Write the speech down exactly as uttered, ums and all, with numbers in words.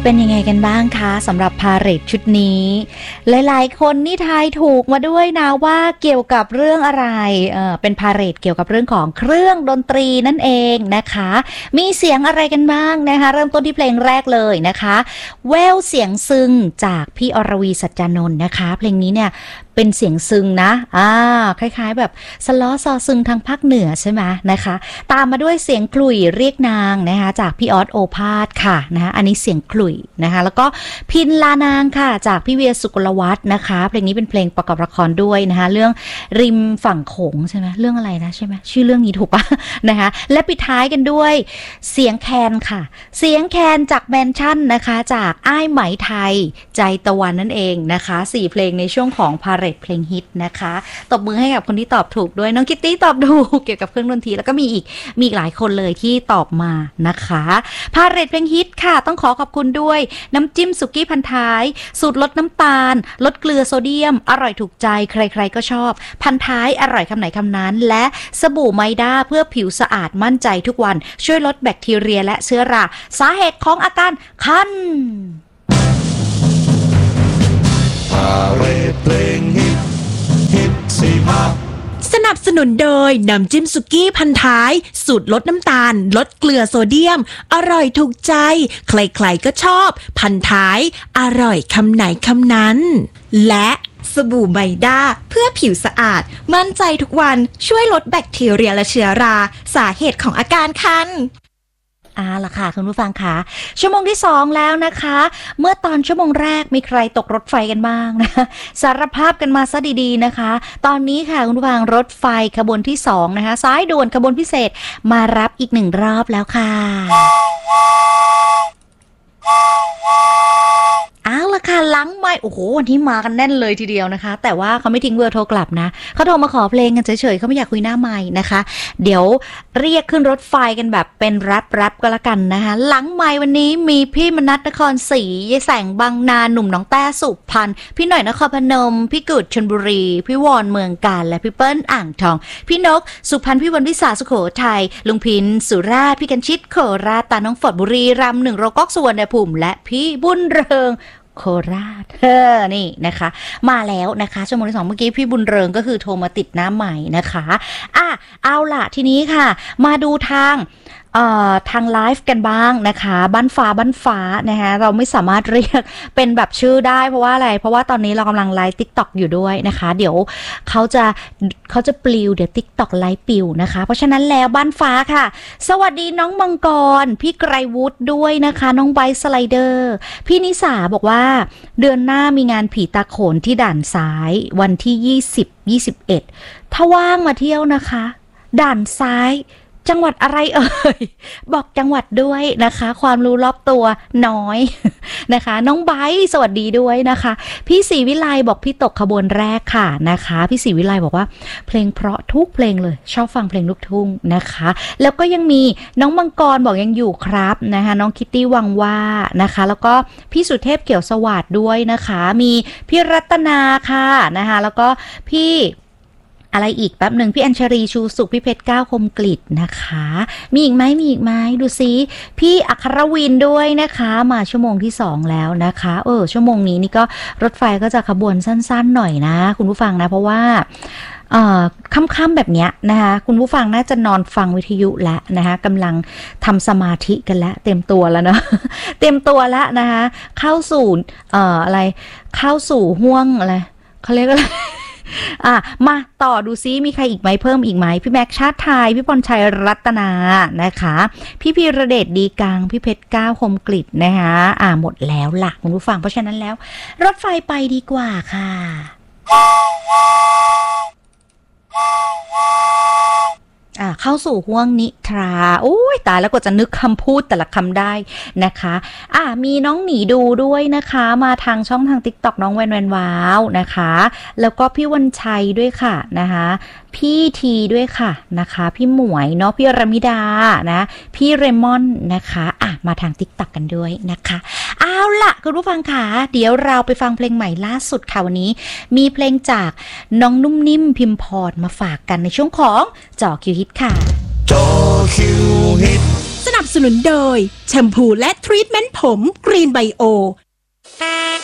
เป็นยังไงกันบ้างคะสำหรับพาเหรดชุดนี้หลายๆคนนี่ทายถูกมาด้วยนะว่าเกี่ยวกับเรื่องอะไรเออเป็นพาเหรดเกี่ยวกับเรื่องของเครื่องดนตรีนั่นเองนะคะมีเสียงอะไรกันบ้างนะคะเริ่มต้นที่เพลงแรกเลยนะคะแววเสียงซึงจากพี่อรวีสัจจานนท์นะคะเพลงนี้เนี่ยเป็นเสียงซึงนะอ่าคล้ายๆแบบสล้อซอซึงทางภาคเหนือใช่ไหมนะคะตามมาด้วยเสียงขลุ่ยเรียกนางนะคะจากพี่ออสโอภาสค่ะนะคะอันนี้เสียงขลุ่ยนะคะแล้วก็พินลานางค่ะจากพี่เวียสุกลวัฒน์นะคะเพลงนี้เป็นเพลงประกอบละครด้วยนะคะเรื่องริมฝั่งโขงใช่ไหมเรื่องอะไรนะใช่ไหมชื่อเรื่องนี้ถูกปะนะคะและปิดท้ายกันด้วยเสียงแคนค่ะเสียงแคนจากแมนชั่นนะคะจากอ้ายไหมไทยใจตะวันนั่นเองนะคะสี่เพลงในช่วงของพาเพลงฮิตนะคะตบมือให้กับคนที่ตอบถูกด้วยน้องคิตตี้ตอบถูกเกี่ยวกับเครื่องดนตรีแล้วก็มีอีกมีอีกหลายคนเลยที่ตอบมานะคะพาเหรดเพลงฮิตค่ะต้องขอขอบคุณด้วยน้ำจิ้มสุกี้พันท้ายสูตรลดน้ำตาลลดเกลือโซเดียมอร่อยถูกใจใครๆก็ชอบพันท้ายอร่อยคำไหนคำนั้นและสบู่ไมด้าเพื่อผิวสะอาดมั่นใจทุกวันช่วยลดแบคทีเรียและเชื้อราสาเหตุของอาการคันพาเหรดเพลงฮิตฮิตสิมาสนับสนุนโดยน้ำจิ้มสุกี้พันท้ายสูตรลดน้ำตาลลดเกลือโซเดียมอร่อยถูกใจใครๆก็ชอบพันท้ายอร่อยคำไหนคำนั้นและสบู่ไมด้าเพื่อผิวสะอาดมั่นใจทุกวันช่วยลดแบคทีเรียและเชื้อราสาเหตุของอาการคันอ่าล่ะค่ะคุณผู้ฟังค่ะชั่วโมงที่สองแล้วนะคะเมื่อตอนชั่วโมงแรกมีใครตกรถไฟกันบ้างนะสารภาพกันมาซะดีๆนะคะตอนนี้ค่ะคุณผู้ฟังรถไฟขบวนที่สองนะคะสายด่วนขบวนพิเศษมารับอีกหนึ่งรอบแล้วค่ะอ้าวล่ะค่ะหลังไมค์โอ้โหวันนี้มากันแน่นเลยทีเดียวนะคะแต่ว่าเขาไม่ทิ้งเบอร์โทรกลับนะเขาโทรมาขอเพลงกันเฉยๆเขาไม่อยากคุยหน้าไมค์นะคะเดี๋ยวเรียกขึ้นรถไฟกันแบบเป็นแรปแรปก็แล้วกันนะคะหลังไมค์วันนี้มีพี่มนัสนครศรียายแสงบางนาหนุ่มน้องแต้สุพรรณพี่หน่อยนครพนมพี่กุดชลบุรีพี่วอนเมืองกาญและพี่เปิ้ลอ่างทองพี่นกสุพรรณพี่วันวิสาสุโขทัยลุงพินสุราษฎร์พี่กันชิดโคราชตาน้องฝอดบุรีรัมย์หนึ่งโรก๊อกสุวรรณภูมิและพี่บุญเริงโคราชเออนี่นะคะมาแล้วนะคะชั่วโมงที่สองเมื่อกี้พี่บุญเริงก็คือโทรมาติดน้ำใหม่นะคะอ่ะเอาล่ะทีนี้ค่ะมาดูทางเอ่อทางไลฟ์กันบ้างนะคะบ้านฟ้าบ้านฟ้านะคะเราไม่สามารถเรียกเป็นแบบชื่อได้เพราะว่าอะไรเพราะว่าตอนนี้เรากำลังไลฟ์ TikTok อยู่ด้วยนะคะเดี๋ยวเขาจะเขาจะปลิวเดี๋ยว TikTok ไลฟ์ปลิวนะคะเพราะฉะนั้นแล้วบ้านฟ้าค่ะสวัสดีน้องมังกรพี่ไกรวุฒิด้วยนะคะน้องไบค์สไลเดอร์พี่นิสาบอกว่าเดือนหน้ามีงานผีตาโขนที่ด่านซ้ายวันที่ยี่สิบ ยี่สิบเอ็ดถ้าว่างมาเที่ยวนะคะด่านซ้ายจังหวัดอะไรเอ่ยบอกจังหวัดด้วยนะคะความรู้รอบตัวน้อยนะคะน้องไบค์สวัสดีด้วยนะคะพี่ศรีวิไลบอกพี่ตกขบวนแรกค่ะนะคะพี่ศรีวิไลบอกว่าเพลงเพราะทุกเพลงเลยชอบฟังเพลงลูกทุ่งนะคะแล้วก็ยังมีน้องมังกรบอกยังอยู่ครับนะคะน้องคิตตี้วังว่านะคะแล้วก็พี่สุเทพเกี่ยวสวัสดิ์ด้วยนะคะมีพี่รัตนาค่ะนะคะแล้วก็พี่อะไรอีกแป๊บหนึ่งพี่อัญชรีชูสุขพี่เพชรก้าวคมกลิตนะคะมีอีกไหมมีอีกไหมดูซิพี่อัครวินด้วยนะคะมาชั่วโมงที่สองแล้วนะคะเออชั่วโมงนี้นี่ก็รถไฟก็จะขบวนสั้นๆหน่อยนะคุณผู้ฟังนะเพราะว่าเอ่อค่ำๆแบบเนี้ยนะคะคุณผู้ฟังน่าจะนอนฟังวิทยุแล้วนะคะกำลังทำสมาธิกันแล้วเต็มตัวแล้วเนาะเต็มตัวแล้วนะคะเข้าสู่เอ่ออะไรเข้าสู่ห่วงอะไรเขาเรียกอะไรอ่ะมาต่อดูซิมีใครอีกไหมเพิ่มอีกไหมพี่แม็กชาติไทยพี่พรชัยรัตนานะคะพี่พีระเดชดีกังพี่เพชรก้าวคมกลิตนะคะอ่ะหมดแล้วล่ะคุณผู้ฟังเพราะฉะนั้นแล้วรถไฟไปดีกว่าค่ะอ่าเข้าสู่ห่วงนิทราโอ้ยตายแล้วก็จะนึกคำพูดแต่ละคำได้นะคะอ่ามีน้องหนีดูด้วยนะคะมาทางช่องทาง TikTok น้องแวนแวนว้าวนะคะแล้วก็พี่วันชัยด้วยค่ะนะคะพี่ทีด้วยค่ะนะคะพี่หมวยเนาะพี่รมิดานะพี่เรมอนนะคะอ่ะมาทาง TikTok กันด้วยนะคะเอาล่ะคุณผู้ฟังค่ะเดี๋ยวเราไปฟังเพลงใหม่ล่าสุดค่ะวันนี้มีเพลงจากน้องนุ่มนิ่มพิมพรมาฝากกันในช่วงของจ่อคิวฮิตค่ะจ่อคิวฮิตสนับสสนุนโดยแชมพูและทรีทเมนต์ผมกรีนไบโอ